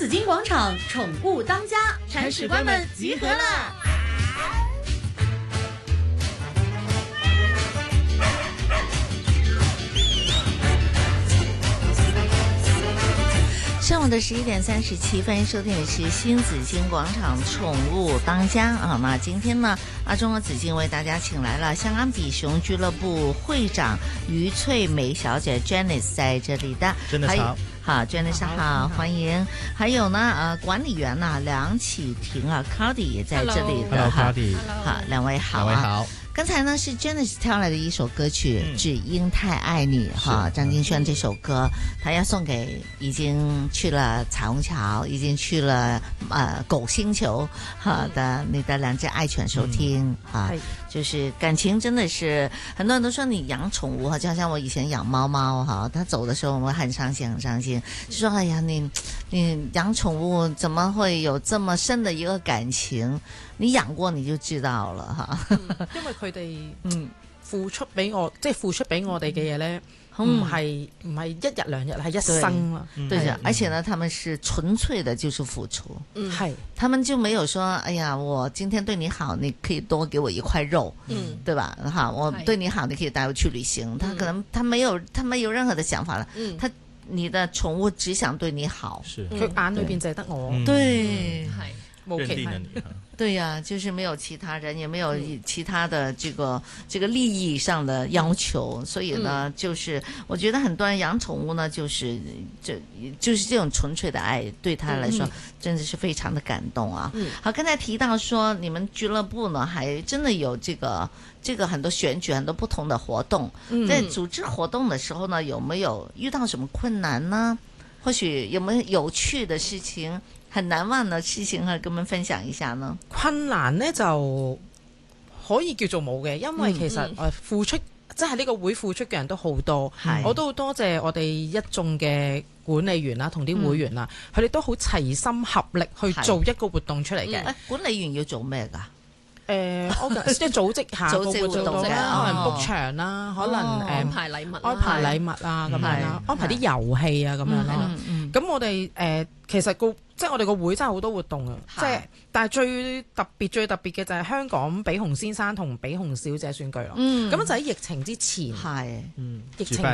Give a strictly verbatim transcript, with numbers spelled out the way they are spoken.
紫荊廣場寵物當家，鏟屎官們集合啦！ 上午的十一點三十七分，收聽的是新紫荊廣場寵物當家啊。那今天呢，啊，中國紫荊為大家請來了香港比熊俱樂部會長余翠梅小姐 Janice 在這裡的。 Janice 好， 好 Janice 好，歡迎。還有呢，呃，管理員呢，梁啟婷啊 ，Cardy 也在這裡的。 Hello，Cardy。 好，兩位好啊。 兩位好。 剛才呢是 Janice 挑來的一首歌曲《只因太愛你》哈，張敬軒這首歌，他要送給已經去了彩虹橋、已經去了呃狗星球哈的你的兩隻愛犬收聽哈，就是感情真的是很多人都說你養寵物哈，就好像我以前養貓貓哈，它走的時候我很傷心很傷心，就說哎呀你你養寵物怎麼會有這麼深的一個感情？你養過你就知道了哈、 嗯，因為佢哋嗯付出俾我，即係付出俾我哋嘅嘢咧，唔係唔係一日兩日，係一生啦。 對的，而且呢，他們是純粹的，就是付出。 嗯，係， 他們就沒有說，哎呀，我今天對你好，你可以多給我一塊肉，嗯，對吧？哈，我對你好，你可以帶我去旅行。他可能他沒有，他沒有任何的想法了。嗯，他你的寵物只想對你好， 是佢眼裏邊淨係得我。 對， 係冇其他。 對呀、啊，就是沒有其他人，也沒有其他的這個這個利益上的要求，所以呢，就是我覺得很多人養寵物呢，就是就就是這種純粹的愛，對他來說真的是非常的感動啊。嗯、好，剛才提到說你們俱樂部呢，還真的有這個這個很多選舉，很多不同的活動。嗯、在組織活動的時候呢，有沒有遇到什麼困難呢？或許有沒有有趣的事情？很難忘的事情，可以跟我們分享一下呢？ 困難呢就可以叫做冇嘅，因為其實誒付出，即係呢個會付出嘅人都好多，嗯、我都好多謝我哋一眾嘅管理員啦，同啲會員啦，佢哋、嗯、都好齊心合力去做一個活動出嚟嘅、 嗯。管理員要做咩㗎？ 誒，我即係組織下個活動啦，可能 book 場啦，可能誒安排禮物、安排禮物啊咁樣啦，安排啲遊戲啊咁樣咯。咁我哋誒其實個即係我哋個會真係好多活動啊！即係但係最特別、最特別嘅就係香港比熊先生同比熊小姐選舉咯。咁就喺疫情之前，係疫情